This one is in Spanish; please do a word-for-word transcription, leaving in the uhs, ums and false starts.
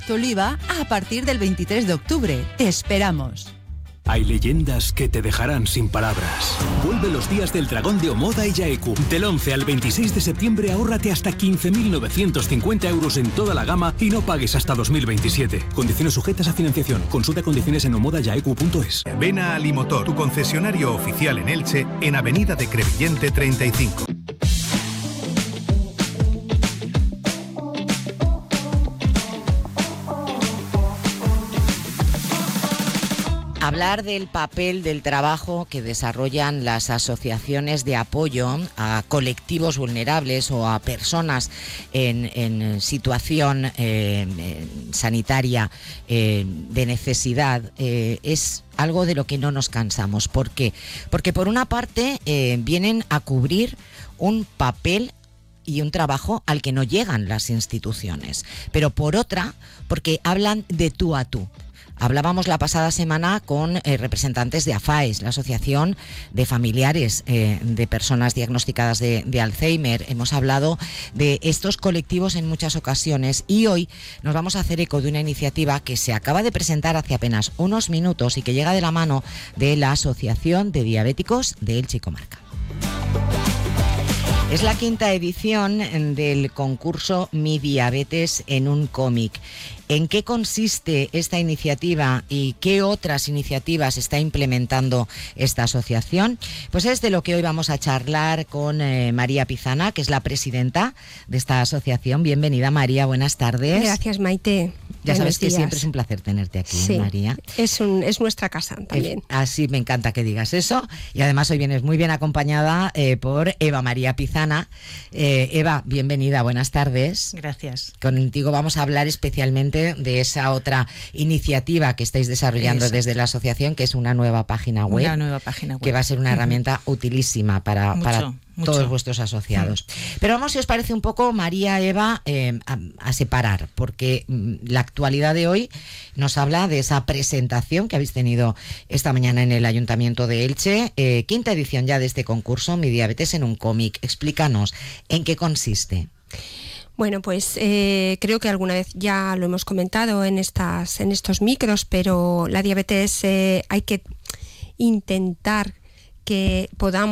tu IVA a partir del veintitrés de octubre. Te esperamos. Hay leyendas que te dejarán sin palabras. Vuelve los días del dragón de Omoda y Yaeku. Del once al veintiséis de septiembre ahórrate hasta quince mil novecientos cincuenta euros en toda la gama y no pagues hasta dos mil veintisiete. Condiciones sujetas a financiación. Consulta condiciones en omoda yaeku punto es. Ven a Alimotor, tu concesionario oficial en Elche, en Avenida de Crevillente treinta y cinco. Hablar del papel del trabajo que desarrollan las asociaciones de apoyo a colectivos vulnerables o a personas en, en situación eh, sanitaria eh, de necesidad eh, es algo de lo que no nos cansamos. ¿Por qué? Porque por una parte eh, vienen a cubrir un papel y un trabajo al que no llegan las instituciones, pero por otra, porque hablan de tú a tú. Hablábamos la pasada semana con eh, representantes de AFAES, la Asociación de Familiares eh, de Personas Diagnosticadas de, de Alzheimer. Hemos hablado de estos colectivos en muchas ocasiones y hoy nos vamos a hacer eco de una iniciativa que se acaba de presentar hace apenas unos minutos y que llega de la mano de la Asociación de Diabéticos de Elche y Comarca. Es la quinta edición del concurso Mi Diabetes en un cómic. ¿En qué consiste esta iniciativa y qué otras iniciativas está implementando esta asociación? Pues es de lo que hoy vamos a charlar con eh, María Pizana, que es la presidenta de esta asociación. Bienvenida, María, buenas tardes. Gracias, Maite. Ya Buenos sabes que días. siempre es un placer tenerte aquí, sí, María. Es, un, es nuestra casa también. Eh, así me encanta que digas eso. Y además hoy vienes muy bien acompañada eh, por Eva María Pizana. Eh, Eva, bienvenida, buenas tardes. Gracias. Contigo vamos a hablar especialmente de esa otra iniciativa que estáis desarrollando Exacto. desde la asociación, que es una nueva página web. Una nueva página web. Que va a ser una herramienta uh-huh. utilísima para, mucho, para mucho. todos vuestros asociados. Uh-huh. Pero vamos, si os parece un poco, María, Eva, eh, a, a separar, porque mm, la actualidad de hoy nos habla de esa presentación que habéis tenido esta mañana en el Ayuntamiento de Elche, eh, quinta edición ya de este concurso, Mi Diabetes en un cómic. Explícanos, ¿en qué consiste? Bueno, pues eh, creo que alguna vez ya lo hemos comentado en estas, en estos micros, pero la diabetes eh, hay que intentar que podamos